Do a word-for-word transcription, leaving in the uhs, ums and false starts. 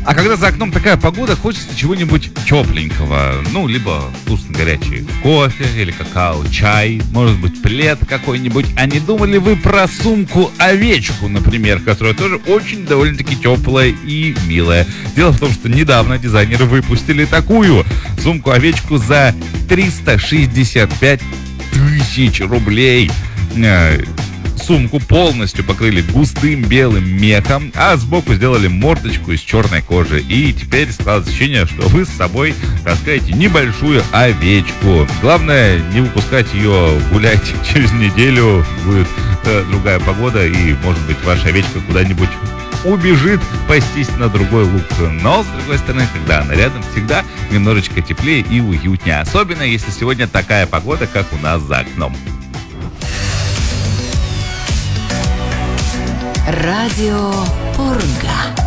А когда за окном такая погода, хочется чего-нибудь тепленького. Ну, либо вкусно горячий кофе или какао, чай, может быть, плед какой-нибудь. А не думали вы про сумку-овечку, например, которая тоже очень довольно-таки теплая и милая? Дело в том, что недавно дизайнеры выпустили такую сумку-овечку за триста шестьдесят пять тысяч рублей. Сумку полностью покрыли густым белым мехом, а сбоку сделали мордочку из черной кожи. И теперь складывается ощущение, что вы с собой таскаете небольшую овечку. Главное, не выпускать ее гулять через неделю. Будет э, другая погода, и, может быть, ваша овечка куда-нибудь убежит пастись на другой луг. Но, с другой стороны, когда она рядом, всегда немножечко теплее и уютнее. Особенно, если сегодня такая погода, как у нас за окном. Радио Пурга.